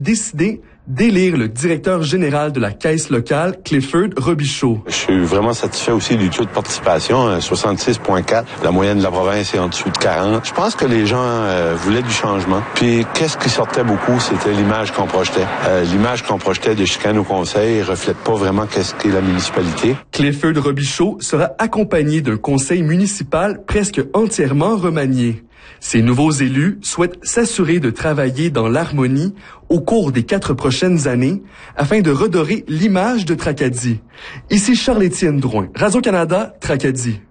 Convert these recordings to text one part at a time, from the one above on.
décidé d'élire le directeur général de la caisse locale, Clifford Robichaud. Je suis vraiment satisfait aussi du taux de participation, 66,4. La moyenne de la province est en dessous de 40. Je pense que les gens voulaient du changement. Puis, qu'est-ce qui sortait beaucoup, c'était l'image qu'on projetait. L'image qu'on projetait de chicane au conseil reflète pas vraiment qu'est-ce qu'est la municipalité. Clifford Robichaud sera accompagné d'un conseil municipal presque entièrement remanié. Ces nouveaux élus souhaitent s'assurer de travailler dans l'harmonie au cours des 4 prochaines années afin de redorer l'image de Tracadie. Ici Charles-Étienne Drouin, Radio-Canada, Tracadie.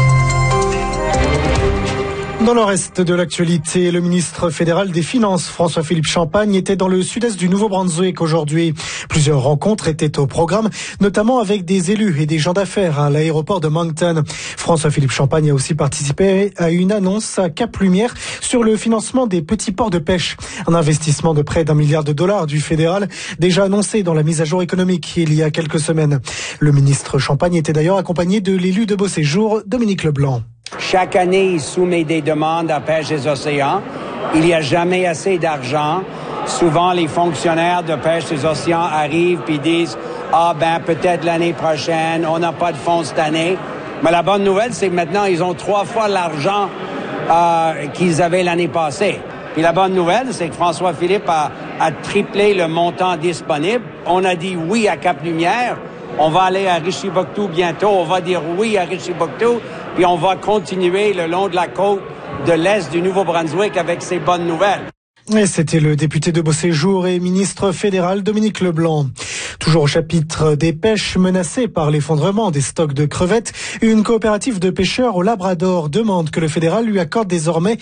Dans le reste de l'actualité, le ministre fédéral des Finances, François-Philippe Champagne, était dans le sud-est du Nouveau-Brunswick aujourd'hui. Plusieurs rencontres étaient au programme, notamment avec des élus et des gens d'affaires à l'aéroport de Moncton. François-Philippe Champagne a aussi participé à une annonce à Cap-Lumière sur le financement des petits ports de pêche. Un investissement de près d'1 milliard de dollars du fédéral, déjà annoncé dans la mise à jour économique il y a quelques semaines. Le ministre Champagne était d'ailleurs accompagné de l'élu de Beauséjour, Dominique Leblanc. Chaque année, il soumet des demandes à Pêche des Océans. Il n'y a jamais assez d'argent. Souvent, les fonctionnaires de Pêche des Océans arrivent puis disent « Ah ben, peut-être l'année prochaine, on n'a pas de fonds cette année. » Mais la bonne nouvelle, c'est que maintenant, ils ont 3 fois l'argent qu'ils avaient l'année passée. Puis la bonne nouvelle, c'est que François-Philippe a triplé le montant disponible. On a dit oui à Cap-Lumière. On va aller à Richibouctou bientôt. On va dire oui à Richibouctou. Puis on va continuer le long de la côte de l'Est du Nouveau-Brunswick avec ces bonnes nouvelles. Et c'était le député de Beauséjour et ministre fédéral Dominique Leblanc. Toujours au chapitre des pêches menacées par l'effondrement des stocks de crevettes, une coopérative de pêcheurs au Labrador demande que le fédéral lui accorde désormais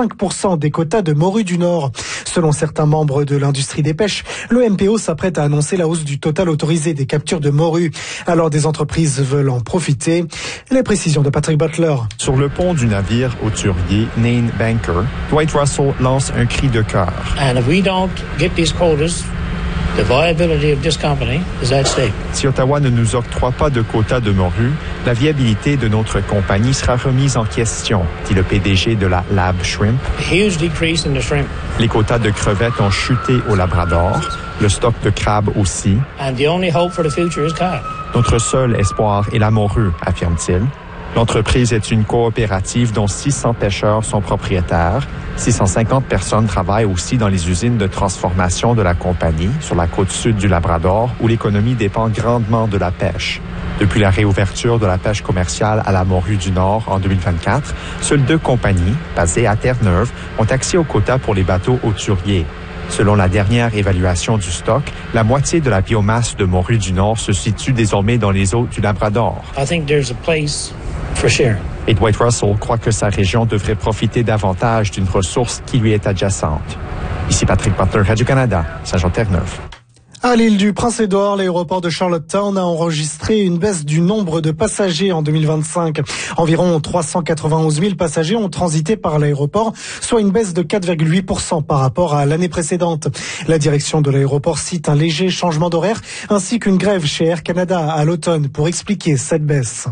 5% des quotas de morue du Nord. Selon certains membres de l'industrie des pêches, le MPO s'apprête à annoncer la hausse du total autorisé des captures de morue. Alors des entreprises veulent en profiter. Les précisions de Patrick Butler. Sur le pont du navire hauturier Nain Banker, Dwight Russell lance un cri de cœur. And if we don't get these quotas, the viability of this company is at stake. Si Ottawa ne nous octroie pas de quotas de morue, la viabilité de notre compagnie sera remise en question, dit le PDG de la Lab Shrimp. A huge decrease in the shrimp. Les quotas de crevettes ont chuté au Labrador, le stock de crabes aussi. And the only hope for the future is cod. Notre seul espoir est la morue, affirme-t-il. L'entreprise est une coopérative dont 600 pêcheurs sont propriétaires. 650 personnes travaillent aussi dans les usines de transformation de la compagnie sur la côte sud du Labrador, où l'économie dépend grandement de la pêche. Depuis la réouverture de la pêche commerciale à la morue du Nord en 2024, seules 2 compagnies, basées à Terre-Neuve, ont accès aux quotas pour les bateaux hauturiers. Selon la dernière évaluation du stock, la moitié de la biomasse de morue du Nord se situe désormais dans les eaux du Labrador. I think there's a place for share. Et Dwight Russell croit que sa région devrait profiter davantage d'une ressource qui lui est adjacente. Ici Patrick Butler, Radio-Canada, Saint-Jean-Terre-Neuve. À l'île du Prince-Édouard, l'aéroport de Charlottetown a enregistré une baisse du nombre de passagers en 2025. Environ 391 000 passagers ont transité par l'aéroport, soit une baisse de 4,8% par rapport à l'année précédente. La direction de l'aéroport cite un léger changement d'horaire ainsi qu'une grève chez Air Canada à l'automne pour expliquer cette baisse.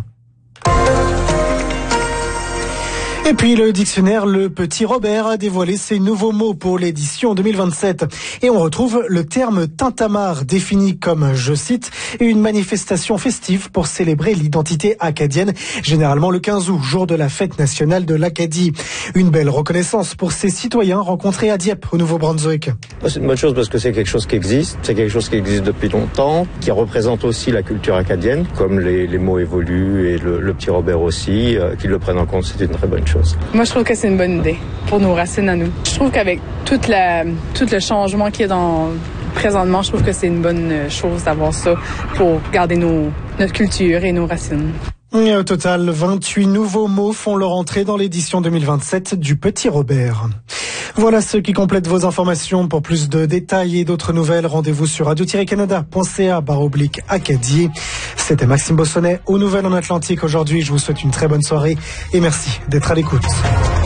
Et puis le dictionnaire Le Petit Robert a dévoilé ses nouveaux mots pour l'édition 2027. Et on retrouve le terme tintamarre défini comme, je cite, une manifestation festive pour célébrer l'identité acadienne, généralement le 15 août, jour de la fête nationale de l'Acadie. Une belle reconnaissance pour ces citoyens rencontrés à Dieppe, au Nouveau-Brunswick. C'est une bonne chose parce que c'est quelque chose qui existe, c'est quelque chose qui existe depuis longtemps, qui représente aussi la culture acadienne, comme les mots évoluent et le Petit Robert aussi, qu'ils le prennent en compte, c'est une très bonne chose. Moi, je trouve que c'est une bonne idée pour nos racines à nous. Je trouve qu'avec tout le changement qu'il y a présentement, je trouve que c'est une bonne chose d'avoir ça pour garder notre culture et nos racines. Et au total, 28 nouveaux mots font leur entrée dans l'édition 2027 du Petit Robert. Voilà ce qui complète vos informations. Pour plus de détails et d'autres nouvelles, rendez-vous sur radio-canada.ca/Acadie. C'était Maxime Bossonnet aux Nouvelles en Atlantique aujourd'hui. Je vous souhaite une très bonne soirée et merci d'être à l'écoute.